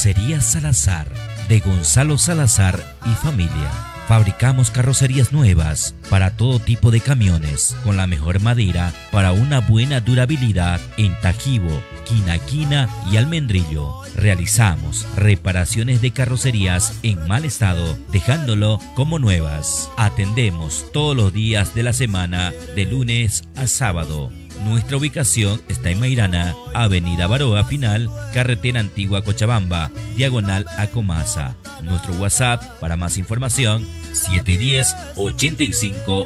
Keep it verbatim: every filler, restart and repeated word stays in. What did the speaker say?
Carrocería Salazar, de Gonzalo Salazar y familia. Fabricamos carrocerías nuevas para todo tipo de camiones, con la mejor madera para una buena durabilidad en Tajibo, Quina y Almendrillo. Realizamos reparaciones de carrocerías en mal estado, dejándolo como nuevas. Atendemos todos los días de la semana, de lunes a sábado. Nuestra ubicación está en Mairana, Avenida Baroa Final, Carretera Antigua Cochabamba, diagonal a Comasa. Nuestro WhatsApp para más información, siete uno cero, ochenta y cinco